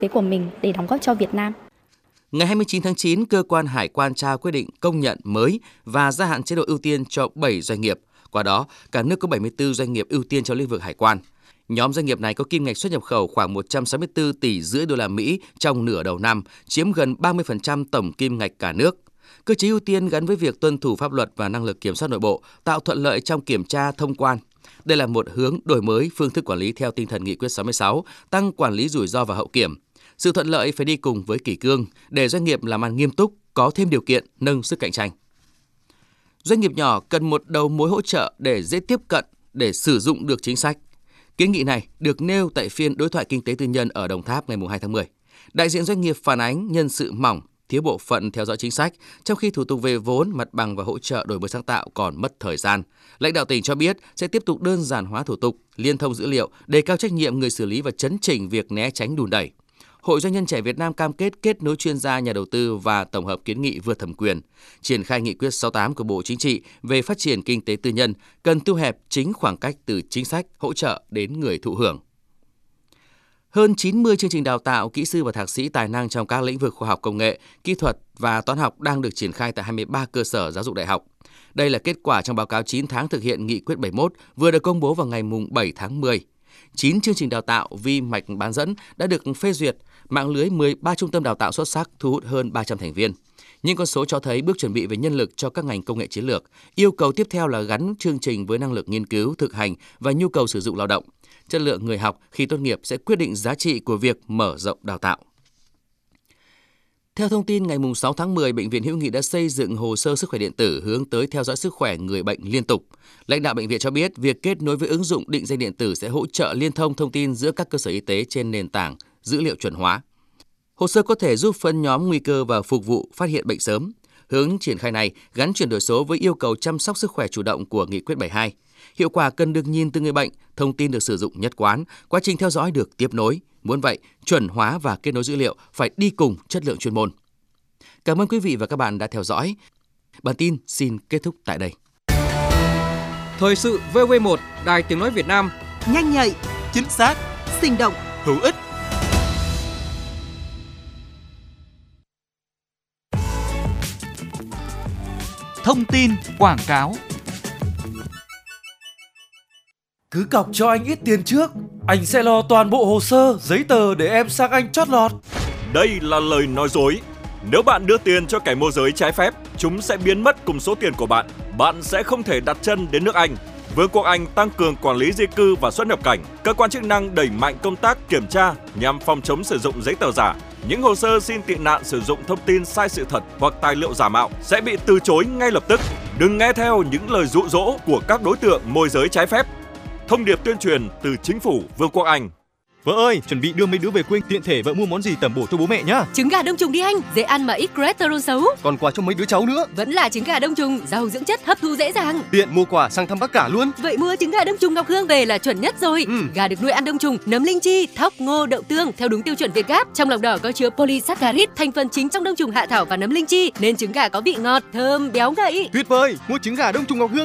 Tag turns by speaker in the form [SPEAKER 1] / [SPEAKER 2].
[SPEAKER 1] tế của mình để đóng góp cho Việt Nam.
[SPEAKER 2] Ngày 29 tháng 9, Cơ quan Hải quan trao quyết định công nhận mới và gia hạn chế độ ưu tiên cho 7 doanh nghiệp. Qua đó, cả nước có 74 doanh nghiệp ưu tiên trong lĩnh vực hải quan. Nhóm doanh nghiệp này có kim ngạch xuất nhập khẩu khoảng 164,5 tỷ đô la Mỹ trong nửa đầu năm, chiếm gần 30% tổng kim ngạch cả nước. Cơ chế ưu tiên gắn với việc tuân thủ pháp luật và năng lực kiểm soát nội bộ, tạo thuận lợi trong kiểm tra thông quan. Đây là một hướng đổi mới phương thức quản lý theo tinh thần nghị quyết 66, tăng quản lý rủi ro và hậu kiểm. Sự thuận lợi phải đi cùng với kỷ cương để doanh nghiệp làm ăn nghiêm túc, có thêm điều kiện, nâng sức cạnh tranh. Doanh nghiệp nhỏ cần một đầu mối hỗ trợ để dễ tiếp cận, để sử dụng được chính sách. Kiến nghị này được nêu tại phiên đối thoại kinh tế tư nhân ở Đồng Tháp ngày 2 tháng 10. Đại diện doanh nghiệp phản ánh nhân sự mỏng, thiếu bộ phận theo dõi chính sách, trong khi thủ tục về vốn, mặt bằng và hỗ trợ đổi mới sáng tạo còn mất thời gian. Lãnh đạo tỉnh cho biết sẽ tiếp tục đơn giản hóa thủ tục, liên thông dữ liệu, đề cao trách nhiệm người xử lý và chấn chỉnh việc né tránh đùn đẩy. Hội Doanh nhân trẻ Việt Nam cam kết kết nối chuyên gia, nhà đầu tư và tổng hợp kiến nghị vượt thẩm quyền. Triển khai nghị quyết 68 của Bộ Chính trị về phát triển kinh tế tư nhân cần thu hẹp chính khoảng cách từ chính sách hỗ trợ đến người thụ hưởng. Hơn 90 chương trình đào tạo kỹ sư và thạc sĩ tài năng trong các lĩnh vực khoa học công nghệ, kỹ thuật và toán học đang được triển khai tại 23 cơ sở giáo dục đại học. Đây là kết quả trong báo cáo 9 tháng thực hiện nghị quyết 71 vừa được công bố vào ngày 7 tháng 10. 9 chương trình đào tạo vi mạch bán dẫn đã được phê duyệt, mạng lưới 13 trung tâm đào tạo xuất sắc thu hút hơn 300 thành viên. Những con số cho thấy bước chuẩn bị về nhân lực cho các ngành công nghệ chiến lược. Yêu cầu tiếp theo là gắn chương trình với năng lực nghiên cứu, thực hành và nhu cầu sử dụng lao động. Chất lượng người học khi tốt nghiệp sẽ quyết định giá trị của việc mở rộng đào tạo. Theo thông tin, ngày 6 tháng 10, Bệnh viện Hữu nghị đã xây dựng hồ sơ sức khỏe điện tử hướng tới theo dõi sức khỏe người bệnh liên tục. Lãnh đạo bệnh viện cho biết, việc kết nối với ứng dụng định danh điện tử sẽ hỗ trợ liên thông thông tin giữa các cơ sở y tế trên nền tảng dữ liệu chuẩn hóa. Hồ sơ có thể giúp phân nhóm nguy cơ và phục vụ phát hiện bệnh sớm. Hướng triển khai này gắn chuyển đổi số với yêu cầu chăm sóc sức khỏe chủ động của Nghị quyết 72. Hiệu quả cần được nhìn từ người bệnh, thông tin được sử dụng nhất quán, quá trình theo dõi được tiếp nối. Muốn vậy, chuẩn hóa và kết nối dữ liệu phải đi cùng chất lượng chuyên môn. Cảm ơn quý vị và các bạn đã theo dõi. Bản tin xin kết thúc tại đây.
[SPEAKER 3] Thời sự VV1, Đài Tiếng nói Việt Nam.
[SPEAKER 4] Nhanh nhạy,
[SPEAKER 5] chính xác,
[SPEAKER 4] sinh động,
[SPEAKER 5] hữu ích. Thông tin quảng cáo.
[SPEAKER 6] Cứ cọc cho anh ít tiền trước, anh sẽ lo toàn bộ hồ sơ, giấy tờ để em sang Anh chót lọt.
[SPEAKER 7] Đây là lời nói dối. Nếu bạn đưa tiền cho kẻ môi giới trái phép, chúng sẽ biến mất cùng số tiền của bạn. Bạn sẽ không thể đặt chân đến nước Anh. Vương quốc Anh tăng cường quản lý di cư và xuất nhập cảnh. Cơ quan chức năng đẩy mạnh công tác kiểm tra nhằm phòng chống sử dụng giấy tờ giả. Những hồ sơ xin tị nạn sử dụng thông tin sai sự thật hoặc tài liệu giả mạo sẽ bị từ chối ngay lập tức. Đừng nghe theo những lời dụ dỗ của các đối tượng môi giới trái phép. Thông điệp tuyên truyền từ Chính phủ Vương quốc Anh.
[SPEAKER 5] Vợ ơi, chuẩn bị đưa mấy đứa về quê, tiện thể vợ mua món gì tẩm bổ cho bố mẹ nhá.
[SPEAKER 8] Trứng gà đông trùng đi anh, dễ ăn mà ít cholesterol xấu.
[SPEAKER 5] Còn quà cho mấy đứa cháu nữa.
[SPEAKER 8] Vẫn là trứng gà đông trùng, giàu dưỡng chất, hấp thu dễ dàng.
[SPEAKER 5] Tiện mua quà sang thăm bác cả luôn.
[SPEAKER 8] Vậy mua trứng gà đông trùng Ngọc Hương về là chuẩn nhất rồi. Gà được nuôi ăn đông trùng, nấm linh chi, thóc, ngô, đậu tương theo đúng tiêu chuẩn Việt Gáp. Trong lòng đỏ có chứa polysaccharide, thành phần chính trong đông trùng hạ thảo và nấm linh chi, nên trứng gà có vị ngọt, thơm, béo ngậy.
[SPEAKER 5] Tuyệt vời, mua trứng gà đông trùng Ngọc Hương